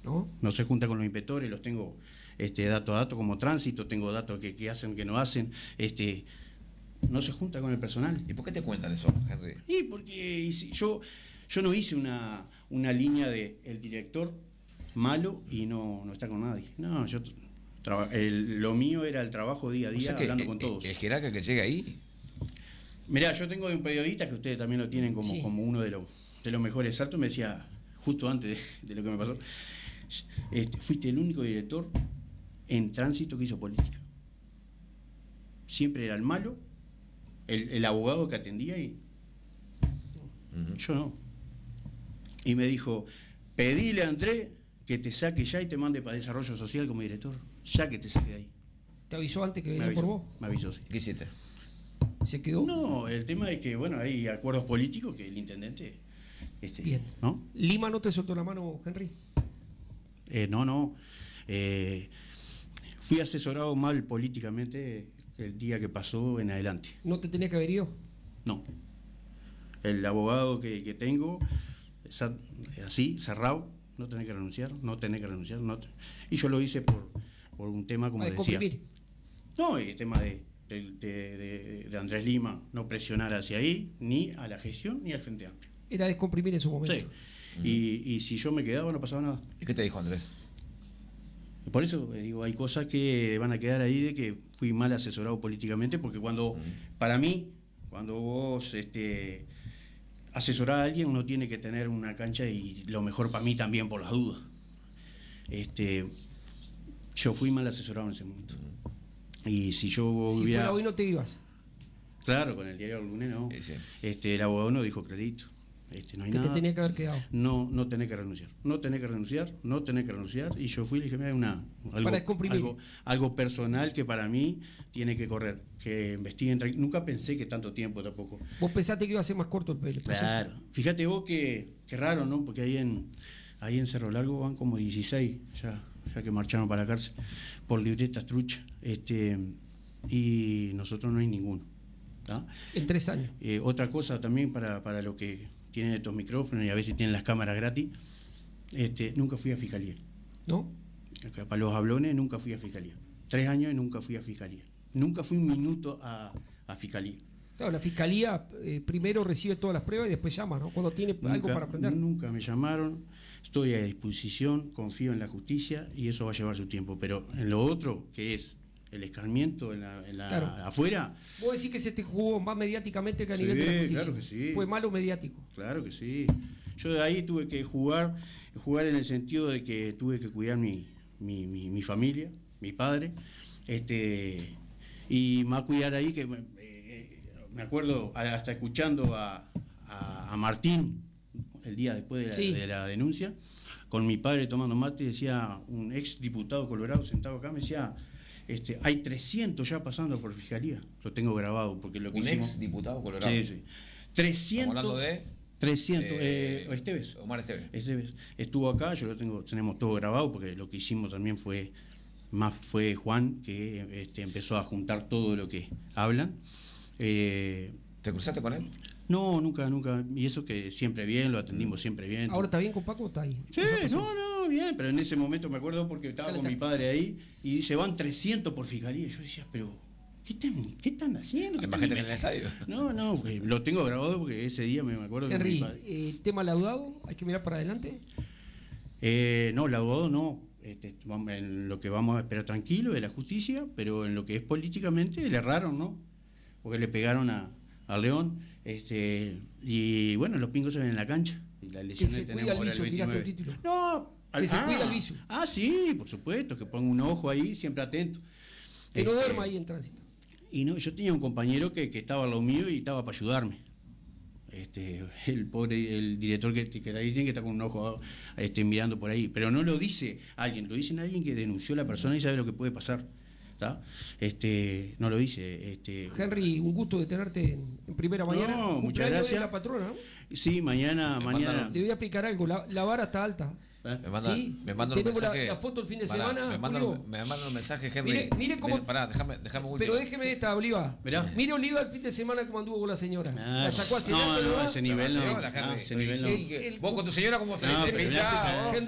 ¿no? No se junta con los inspectores, los tengo dato a dato como tránsito, tengo datos que hacen, que no hacen, no se junta con el personal. ¿Y por qué te cuentan eso, Henry? Y porque yo no hice una línea de el director malo y no está con nadie. No, lo mío era el trabajo día a día, hablando con todos. ¿El jerarca que llega ahí? Mirá, yo tengo de un periodista que ustedes también lo tienen como uno de los mejores saltos, me decía, justo antes de lo que me pasó, fuiste el único director en tránsito que hizo política. Siempre era el malo, el abogado que atendía y yo no. Y me dijo, pedile a Andrés que te saque ya y te mande para desarrollo social como director, ya que te saque de ahí. ¿Te avisó antes que venía por vos? Me avisó, sí. ¿Qué hiciste? ¿Se quedó? No, el tema es que, bueno, hay acuerdos políticos que el intendente... Bien. ¿No? ¿Lima no te soltó la mano, Henry? No. Fui asesorado mal políticamente el día que pasó en adelante. ¿No te tenía que haber ido? No. El abogado que tengo, así, cerrado, no tenés que renunciar. Y yo lo hice por un tema, como decía. Comprimir. No, el tema de Andrés Lima, no presionar hacia ahí, ni a la gestión, ni al Frente Amplio. Era descomprimir en su momento. Sí. Y si yo me quedaba, no pasaba nada. ¿Y qué te dijo Andrés? Por eso digo, hay cosas que van a quedar ahí de que fui mal asesorado políticamente, porque para mí, cuando vos asesorás a alguien, uno tiene que tener una cancha y lo mejor para mí también por las dudas. Yo fui mal asesorado en ese momento. Y si yo hubiera... fuera hoy no te ibas. Claro, con el diario del lunes no. Sí. El abogado no dijo clarito. No hay nada. Te tenía que haber quedado. No tenés que renunciar. No tenés que renunciar. Y yo fui y le dije, mira, algo personal que para mí tiene que correr. Que investiguen. Nunca pensé que tanto tiempo tampoco. Vos pensaste que iba a ser más corto el proceso. Claro. Fíjate vos que raro, ¿no? Porque ahí en Cerro Largo van como 16 ya que marcharon para la cárcel por libretas trucha. Y nosotros no hay ninguno. ¿Tá? En 3 años. Otra cosa también para lo que tienen estos micrófonos y a veces tienen las cámaras gratis, nunca fui a fiscalía. ¿No? Para los hablones nunca fui a fiscalía. 3 años y nunca fui a fiscalía. Nunca fui un minuto a fiscalía. Claro, la fiscalía primero recibe todas las pruebas y después llama, ¿no? Cuando tiene algo para aprender. Nunca me llamaron, estoy a disposición, confío en la justicia y eso va a llevar su tiempo. Pero en lo otro, que es el escarmiento Claro. afuera. Vos decís que se te jugó más mediáticamente que a nivel de la justicia. Claro que sí. Fue malo mediático. Claro que sí. Yo de ahí tuve que jugar en el sentido de que tuve que cuidar mi familia, mi padre, y más cuidar ahí que me acuerdo hasta escuchando a Martín el día después de la denuncia, con mi padre tomando mate, decía un ex diputado colorado sentado acá, me decía, hay 300 ya pasando por fiscalía. Lo tengo grabado porque lo que hicimos. ¿Un ex diputado colorado? Sí. 300. ¿Estamos hablando de? 300. Esteves. Omar Esteves. Esteves. Estuvo acá, tenemos todo grabado porque lo que hicimos también fue Juan que empezó a juntar todo lo que hablan. ¿Te cruzaste con él? No, nunca. Y eso que siempre bien, lo atendimos siempre bien. ¿Ahora está bien con Paco o está ahí? Sí, no, bien, pero en ese momento me acuerdo porque estaba con mi padre ahí y dice, van 300 por fiscalía. Y yo decía, pero ¿qué están haciendo? ¿Más gente en el estadio? No, lo tengo grabado porque ese día me acuerdo Henry, que mi padre... ¿tema laudado? ¿Hay que mirar para adelante? No, laudado no. En lo que vamos a esperar tranquilo de la justicia, pero en lo que es políticamente le erraron, ¿no? Porque le pegaron a León, y bueno, los pingos se ven en la cancha. Y la que se cuida el viso, tiraste un título. No, que se cuida el viso. Sí, por supuesto, que ponga un ojo ahí, siempre atento. Que no duerma ahí en tránsito. Y no, yo tenía un compañero que estaba a lo mío y estaba para ayudarme. El director que ahí tiene que estar con un ojo mirando por ahí, pero no lo dice alguien, lo dice alguien que denunció a la persona y sabe lo que puede pasar. ¿Tá? No lo dice. Henry, un gusto de tenerte en primera mañana. No, muchas gracias. De la patrona, ¿no? Sí, mañana. Le voy a explicar algo. La vara está alta. Me manda un Tenemos mensaje. La foto el fin de semana. Me manda un mensaje, Henry. Mire cómo. Pará, déjame último. Pero déjeme esta, Oliva. Mire Oliva el fin de semana cómo anduvo con la señora. La sacó hacia no, ese nivel no. Vos con tu señora como se le pinchaba.